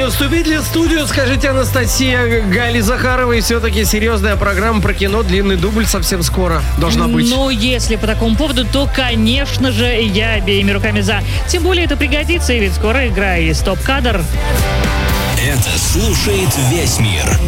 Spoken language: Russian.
вступить ли в студию, скажите, Анастасия, Гали Захаровой? Все-таки серьезная программа про кино, длинный дубль совсем скоро должна быть. Ну, если по такому поводу, то, конечно же, я обеими руками за. Тем более это пригодится, ведь скоро игра и стоп-кадр. Это слушает весь мир.